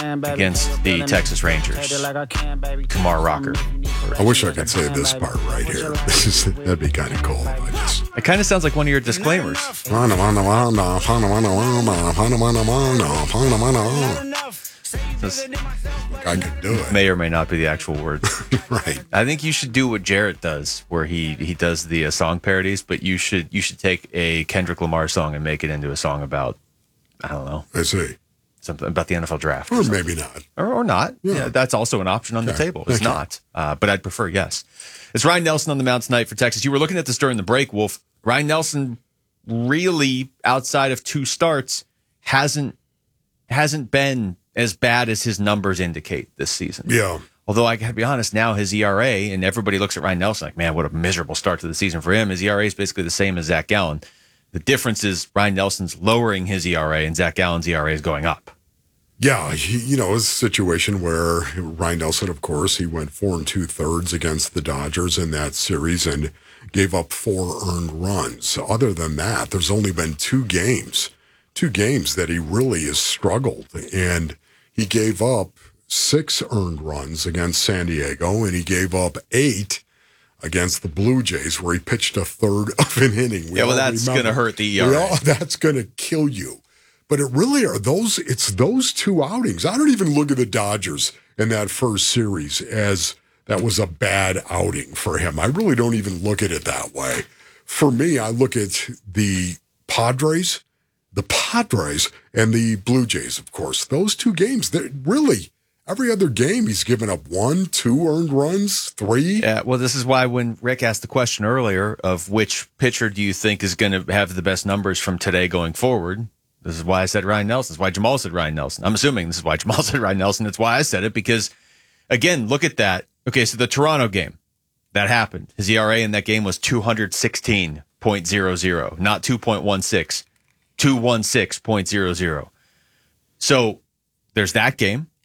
against the Texas Rangers. Kumar Rocker. I wish I could say this part right here. That'd be kind of cool. It kind of sounds like one of your disclaimers. I could do it. May or may not be the actual words. Right. I think you should do what Jarrett does, where he does the song parodies, but you should take a Kendrick Lamar song and make it into a song about, I don't know. I see. Something about the NFL draft. Or maybe not. Or not. Yeah. That's also an option on the table. It's not. But I'd prefer yes. It's Ryan Nelson on the mound tonight for Texas. You were looking at this during the break, Wolf. Ryan Nelson really, outside of 2 starts, hasn't been as bad as his numbers indicate this season. Yeah. Although I gotta be honest, now his ERA, and everybody looks at Ryan Nelson like, man, what a miserable start to the season for him. His ERA is basically the same as Zach Gallen. The difference is Ryan Nelson's lowering his ERA and Zach Gallen's ERA is going up. Yeah, it's a situation where Ryan Nelson, of course, he went 4 2/3 against the Dodgers in that series and gave up 4 earned runs. Other than that, there's only been 2 games that he really has struggled. And he gave up 6 earned runs against San Diego, and he gave up 8 against the Blue Jays, where he pitched a third of an inning. That's going to hurt the ERA. That's going to kill you. But it really it's those 2 outings. I don't even look at the Dodgers in that first series as that was a bad outing for him. I really don't even look at it that way. For me, I look at the Padres and the Blue Jays, of course. Those 2 games, really, every other game he's given up 1, 2 earned runs, 3. Yeah, well, this is why when Rick asked the question earlier of which pitcher do you think is going to have the best numbers from today going forward, this is why I said Ryan Nelson. This is why Jamal said Ryan Nelson. I'm assuming this is why Jamal said Ryan Nelson. It's why I said it because, again, look at that. Okay, so the Toronto game, that happened. His ERA in that game was 216.00, not 2.16, 216.00. So there's that game.